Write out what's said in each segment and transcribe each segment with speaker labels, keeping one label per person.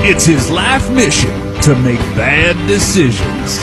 Speaker 1: It's his life mission to make bad decisions.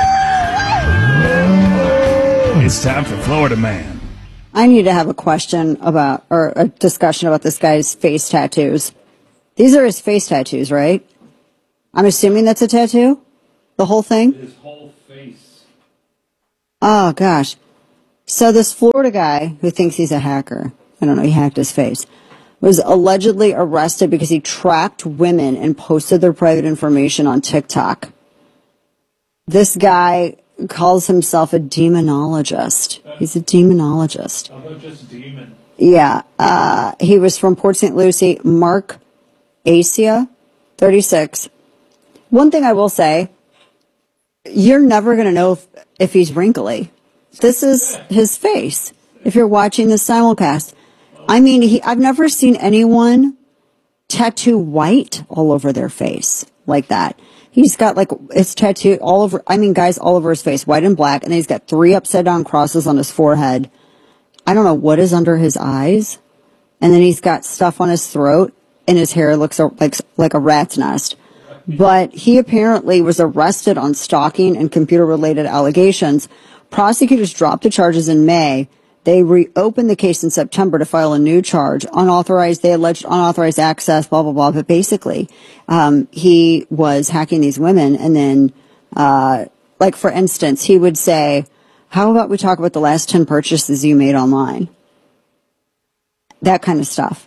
Speaker 1: It's time for Florida Man.
Speaker 2: I need to have a question about, or a discussion about this guy's face tattoos. These are his face tattoos, right? I'm assuming that's a tattoo? The whole thing?
Speaker 3: His whole face.
Speaker 2: Oh, gosh. So this Florida guy who thinks he's a hacker, I don't know, he hacked his face, was allegedly arrested because he tracked women and posted their private information on TikTok. This guy calls himself a demonologist. He's a demonologist.
Speaker 3: How about just demon?
Speaker 2: Yeah. He was from Port St. Lucie. Mark Asia, 36. One thing I will say, you're never going to know if he's wrinkly. This is his face. If you're watching this simulcast, I mean, I've never seen anyone tattoo white all over their face like that. He's got like, it's tattooed all over, I mean, guys, all over his face, white and black. And then he's got 3 upside down crosses on his forehead. I don't know what is under his eyes. And then he's got stuff on his throat and his hair looks like a rat's nest. But he apparently was arrested on stalking and computer related allegations. Prosecutors dropped the charges in May. They reopened the case in September to file a new charge. They alleged unauthorized access, blah, blah, blah. But basically, he was hacking these women. And then, like, for instance, he would say, how about we talk about the last 10 purchases you made online? That kind of stuff.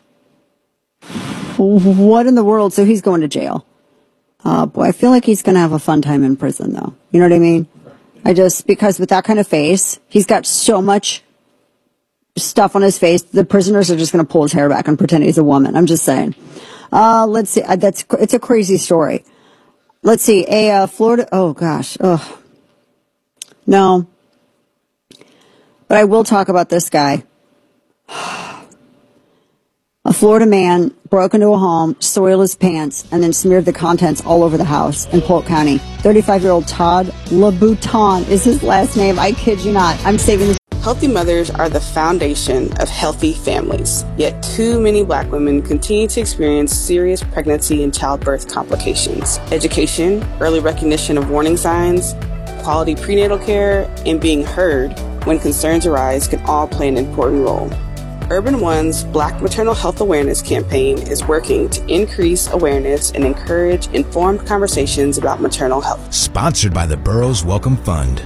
Speaker 2: What in the world? So he's going to jail. Boy, I feel like he's going to have a fun time in prison, though. You know what I mean? Because with that kind of face, he's got so much stuff on his face, the prisoners are just going to pull his hair back and pretend he's a woman. I'm just saying. Let's see. It's a crazy story. Let's see. Florida. Oh gosh. Oh no. But I will talk about this guy. A Florida man broke into a home, soiled his pants, and then smeared the contents all over the house in Polk County. 35-year-old Todd LeBouton is his last name. I kid you not. I'm saving this.
Speaker 4: Healthy mothers are the foundation of healthy families. Yet too many Black women continue to experience serious pregnancy and childbirth complications. Education, early recognition of warning signs, quality prenatal care, and being heard when concerns arise can all play an important role. Urban One's Black Maternal Health Awareness campaign is working to increase awareness and encourage informed conversations about maternal health.
Speaker 5: Sponsored by the Burroughs Welcome Fund.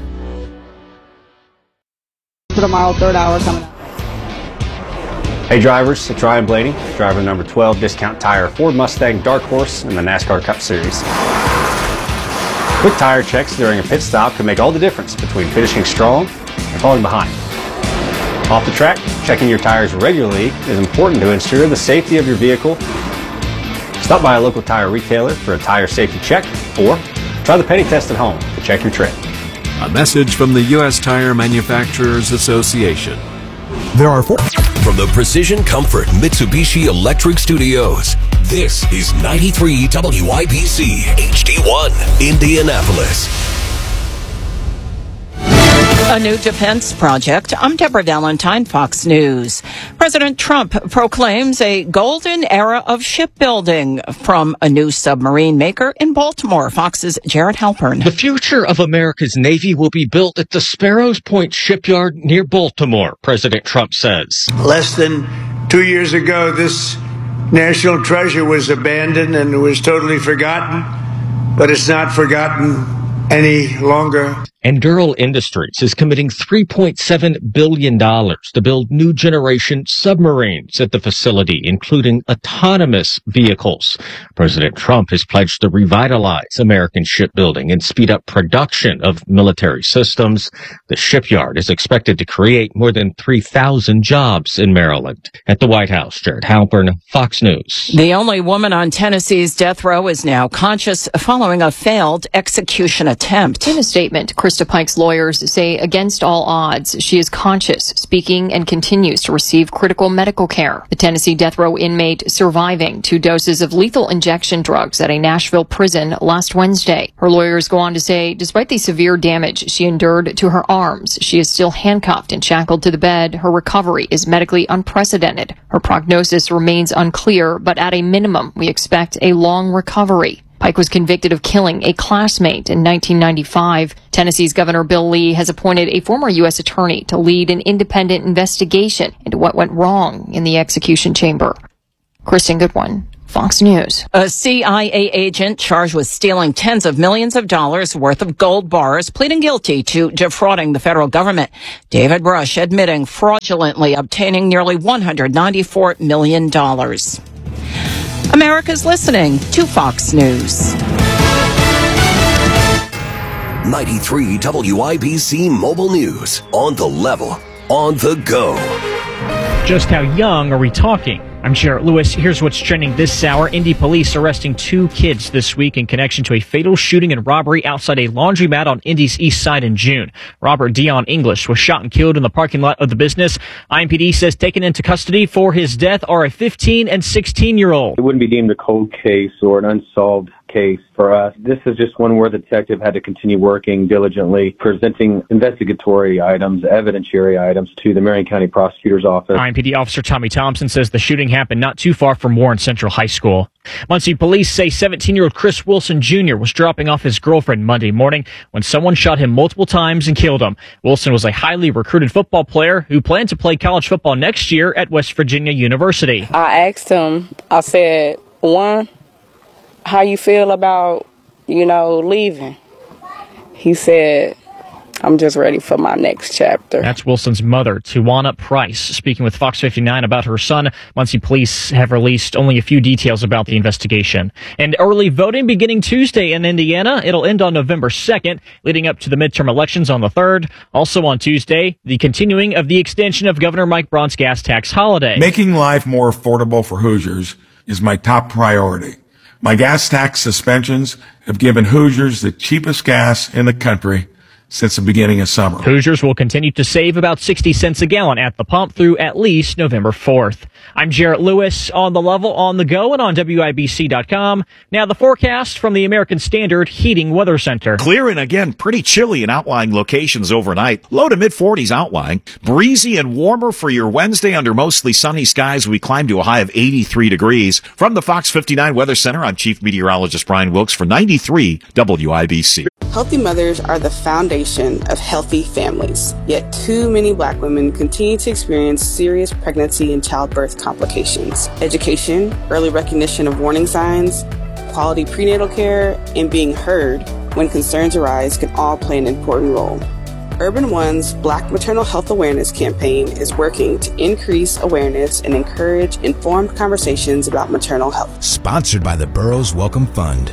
Speaker 2: Tomorrow, 3rd hour coming up.
Speaker 6: Hey drivers, it's Ryan Blaney, driver number 12 Discount Tire Ford Mustang Dark Horse in the NASCAR Cup Series. Quick tire checks during a pit stop can make all the difference between finishing strong and falling behind. Off the track, checking your tires regularly is important to ensure the safety of your vehicle. Stop by a local tire retailer for a tire safety check, or try the penny test at home to check your tread.
Speaker 1: A message from the U.S. Tire Manufacturers Association.
Speaker 5: There are 4 from the Precision Comfort Mitsubishi Electric Studios. This is 93 WIBC HD1 Indianapolis.
Speaker 7: A new defense project. I'm Deborah Valentine, Fox News. President Trump proclaims a golden era of shipbuilding from a new submarine maker in Baltimore. Fox's Jared Halpern.
Speaker 8: The future of America's Navy will be built at the Sparrows Point shipyard near Baltimore, President Trump says.
Speaker 9: Less than 2 years ago, this national treasure was abandoned and it was totally forgotten, but it's not forgotten any longer.
Speaker 8: And Durrell Industries is committing $3.7 billion to build new generation submarines at the facility, including autonomous vehicles. President Trump has pledged to revitalize American shipbuilding and speed up production of military systems. The shipyard is expected to create more than 3,000 jobs in Maryland. At the White House, Jared Halpern, Fox News.
Speaker 7: The only woman on Tennessee's death row is now conscious following a failed execution attempt.
Speaker 10: In a statement, Krista Pike's lawyers say against all odds, she is conscious, speaking, and continues to receive critical medical care. The Tennessee death row inmate surviving 2 doses of lethal injection drugs at a Nashville prison last Wednesday. Her lawyers go on to say, despite the severe damage she endured to her arms, she is still handcuffed and shackled to the bed. Her recovery is medically unprecedented. Her prognosis remains unclear, but at a minimum, we expect a long recovery. Pike was convicted of killing a classmate in 1995. Tennessee's Governor Bill Lee has appointed a former U.S. attorney to lead an independent investigation into what went wrong in the execution chamber. Kristen Goodwin, Fox News.
Speaker 7: A CIA agent charged with stealing tens of millions of dollars worth of gold bars pleading guilty to defrauding the federal government. David Brush admitting fraudulently obtaining nearly $194 million. America's listening to Fox News.
Speaker 5: 93 WIBC Mobile News. On the level, on the go.
Speaker 11: Just how young are we talking? I'm Jarrett Lewis. Here's what's trending this hour. Indy police arresting 2 kids this week in connection to a fatal shooting and robbery outside a laundromat on Indy's east side in June. Robert Dion English was shot and killed in the parking lot of the business. IMPD says taken into custody for his death are a 15 and 16-year-old.
Speaker 12: It wouldn't be deemed a cold case or an unsolved case for us. This is just one where the detective had to continue working diligently, presenting investigatory items, evidentiary items to the Marion County Prosecutor's Office.
Speaker 11: IMPD Officer Tommy Thompson says the shooting happened not too far from Warren Central High School. Muncie police say 17-year-old Chris Wilson Jr. was dropping off his girlfriend Monday morning when someone shot him multiple times and killed him. Wilson was a highly recruited football player who planned to play college football next year at West Virginia University.
Speaker 13: I asked him, I said, one, how you feel about, leaving? He said, I'm just ready for my next chapter.
Speaker 11: That's Wilson's mother, Tawana Price, speaking with Fox 59 about her son. Muncie police have released only a few details about the investigation. And early voting beginning Tuesday in Indiana. It'll end on November 2nd, leading up to the midterm elections on the 3rd. Also on Tuesday, the continuing of the extension of Governor Mike Braun's gas tax holiday.
Speaker 14: Making life more affordable for Hoosiers is my top priority. My gas tax suspensions have given Hoosiers the cheapest gas in the country since the beginning of summer.
Speaker 11: Hoosiers will continue to save about 60 cents a gallon at the pump through at least November 4th. I'm Jarrett Lewis, on the level, on the go, and on WIBC.com. Now the forecast from the American Standard Heating Weather Center.
Speaker 15: Clear and again, pretty chilly in outlying locations overnight. Low to mid-40s outlying. Breezy and warmer for your Wednesday under mostly sunny skies. We climb to a high of 83 degrees. From the Fox 59 Weather Center, I'm Chief Meteorologist Brian Wilkes for 93 WIBC.
Speaker 4: Healthy mothers are the foundation of healthy families, yet too many Black women continue to experience serious pregnancy and childbirth complications. Education, early recognition of warning signs, quality prenatal care, and being heard when concerns arise can all play an important role. Urban One's Black Maternal Health Awareness campaign is working to increase awareness and encourage informed conversations about maternal health.
Speaker 16: Sponsored by the Burroughs Welcome Fund.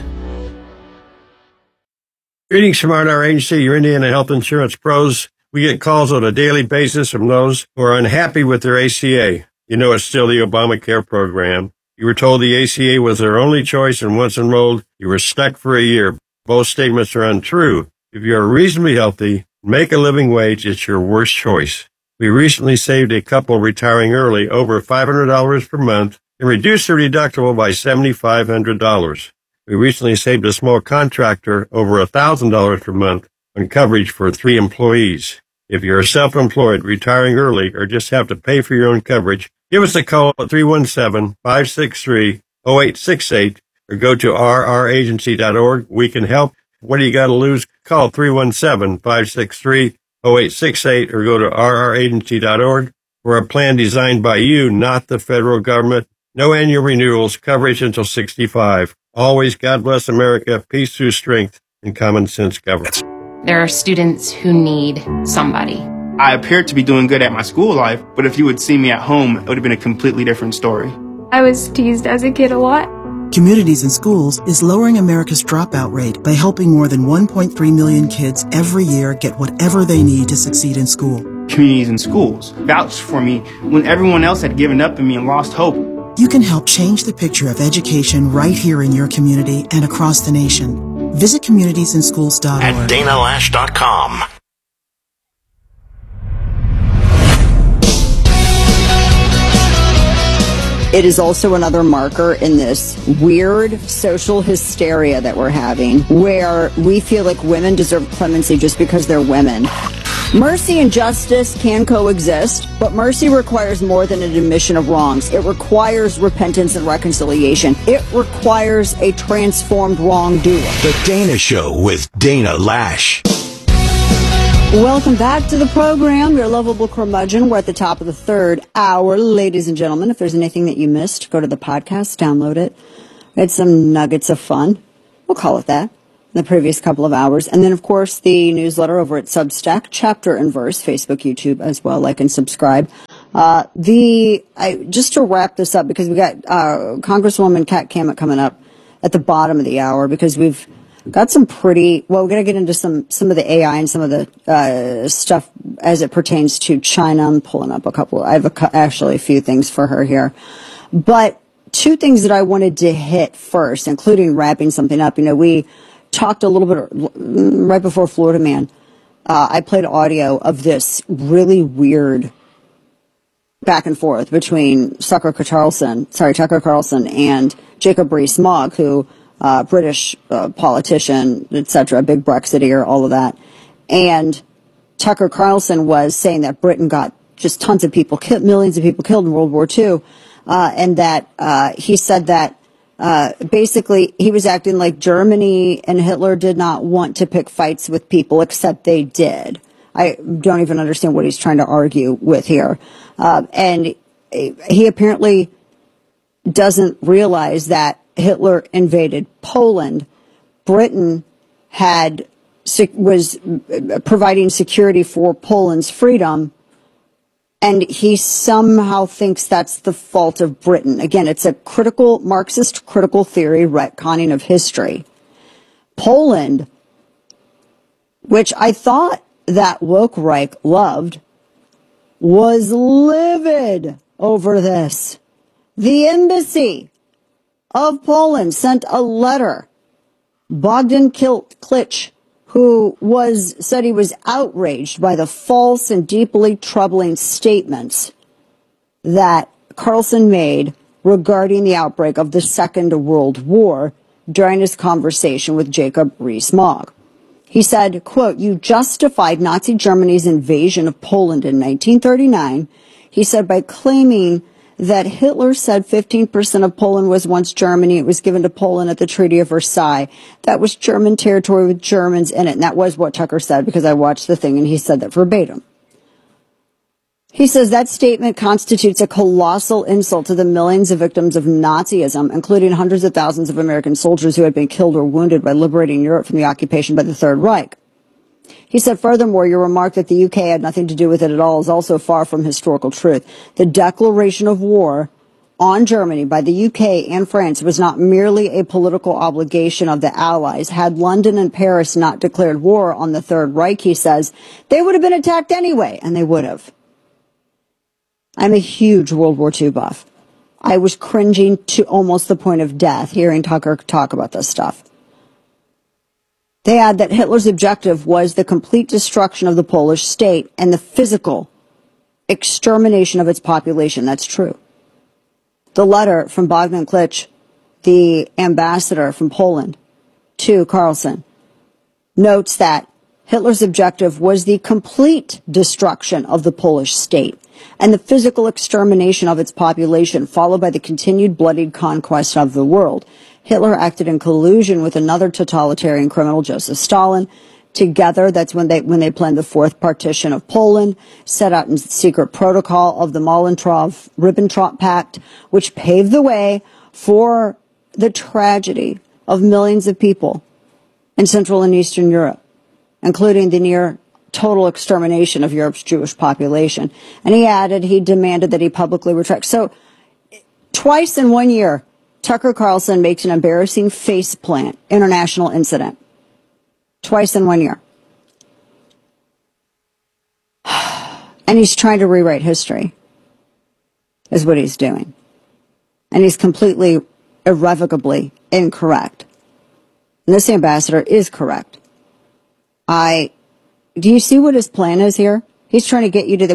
Speaker 17: Greetings from our agency, your Indiana Health Insurance Pros. We get calls on a daily basis from those who are unhappy with their ACA. You know it's still the Obamacare program. You were told the ACA was their only choice, and once enrolled, you were stuck for a year. Both statements are untrue. If you are reasonably healthy, make a living wage, it's your worst choice. We recently saved a couple retiring early over $500 per month and reduced their deductible by $7,500. We recently saved a small contractor over $1,000 per month on coverage for 3 employees. If you're self-employed, retiring early, or just have to pay for your own coverage, give us a call at 317-563-0868 or go to rragency.org. We can help. What do you got to lose? Call 317-563-0868 or go to rragency.org. We're a plan designed by you, not the federal government. No annual renewals, coverage until 65. Always, God bless America, peace through strength, and common sense government.
Speaker 18: There are students who need somebody.
Speaker 19: I appeared to be doing good at my school life, but if you would see me at home, it would have been a completely different story.
Speaker 20: I was teased as a kid a lot.
Speaker 21: Communities in Schools is lowering America's dropout rate by helping more than 1.3 million kids every year get whatever they need to succeed in school.
Speaker 19: Communities in Schools vouched for me when everyone else had given up on me and lost hope.
Speaker 21: You can help change the picture of education right here in your community and across the nation. Visit communitiesandschools.org.
Speaker 5: At DanaLash.com.
Speaker 2: It is also another marker in this weird social hysteria that we're having, where we feel like women deserve clemency just because they're women. Mercy and justice can coexist, but mercy requires more than an admission of wrongs. It requires repentance and reconciliation. It requires a transformed wrongdoer.
Speaker 5: The Dana Show with Dana Lash.
Speaker 2: Welcome back to the program, your lovable curmudgeon. We're at the top of the third hour. Ladies and gentlemen, if there's anything that you missed, go to the podcast, download it. It's some nuggets of fun. We'll call it that. The previous couple of hours. And then, of course, the newsletter over at Substack, Chapter and Verse, Facebook, YouTube as well. Like and subscribe. Just to wrap this up, because we got Congresswoman Kat Kammett coming up at the bottom of the hour, because we've got some we're going to get into some of the AI and some of the stuff as it pertains to China. I'm pulling up I have actually a few things for her here. But two things that I wanted to hit first, including wrapping something up. We talked a little bit right before Florida Man. I played audio of this really weird back and forth between Tucker Carlson and Jacob Rees-Mogg, who British politician, etc., big Brexiteer, all of that. And Tucker Carlson was saying that Britain got just tons of people killed, millions of people killed in World War II, and that he said that basically he was acting like Germany and Hitler did not want to pick fights with people, except they did. I don't even understand what he's trying to argue with here. And he apparently doesn't realize that Hitler invaded Poland. Britain was providing security for Poland's freedom, and he somehow thinks that's the fault of Britain. Again, it's a Marxist critical theory retconning of history. Poland, which I thought that woke Reich loved, was livid over this. The embassy of Poland sent a letter. Bogdan Klitsch, who said he was outraged by the false and deeply troubling statements that Carlson made regarding the outbreak of the Second World War during his conversation with Jacob Rees-Mogg. He said, quote, "You justified Nazi Germany's invasion of Poland in 1939, he said, by claiming that Hitler said 15% of Poland was once Germany. It was given to Poland at the Treaty of Versailles. That was German territory with Germans in it." And that was what Tucker said, because I watched the thing and he said that verbatim. He says that statement constitutes a colossal insult to the millions of victims of Nazism, including hundreds of thousands of American soldiers who had been killed or wounded by liberating Europe from the occupation by the Third Reich. He said, furthermore, your remark that the UK had nothing to do with it at all is also far from historical truth. The declaration of war on Germany by the UK and France was not merely a political obligation of the Allies. Had London and Paris not declared war on the Third Reich, he says, they would have been attacked anyway, and they would have. I'm a huge World War II buff. I was cringing to almost the point of death hearing Tucker talk about this stuff. They add that Hitler's objective was the complete destruction of the Polish state and the physical extermination of its population. That's true. The letter from Bogdan Klitsch, the ambassador from Poland, to Carlson, notes that Hitler's objective was the complete destruction of the Polish state and the physical extermination of its population, followed by the continued bloodied conquest of the world. Hitler acted in collusion with another totalitarian criminal, Joseph Stalin. Together, that's when they planned the fourth partition of Poland, set out in secret protocol of the Molotov-Ribbentrop Pact, which paved the way for the tragedy of millions of people in Central and Eastern Europe, including the near total extermination of Europe's Jewish population. And he demanded that he publicly retract. So twice in 1 year, Tucker Carlson makes an embarrassing faceplant international incident. Twice in 1 year. And he's trying to rewrite history, is what he's doing. And he's completely, irrevocably incorrect. And this ambassador is correct. Do you see what his plan is here? He's trying to get you to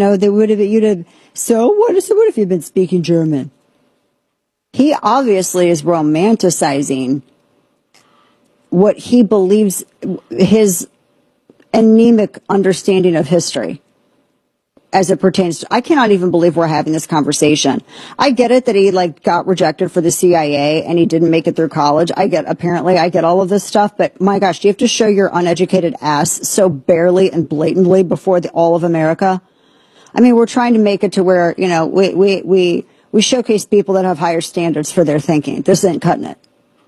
Speaker 2: so what if you've been speaking German? He obviously is romanticizing what he believes, his anemic understanding of history as it pertains to, I cannot even believe we're having this conversation. I get it that he got rejected for the CIA and he didn't make it through college. I get all of this stuff, but my gosh, do you have to show your uneducated ass so barely and blatantly before all of America? I mean, we're trying to make it to where, we showcase people that have higher standards for their thinking. This ain't cutting it.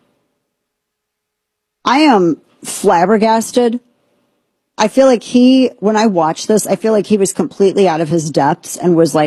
Speaker 2: I am flabbergasted. I feel like when I watched this, I feel like he was completely out of his depths and was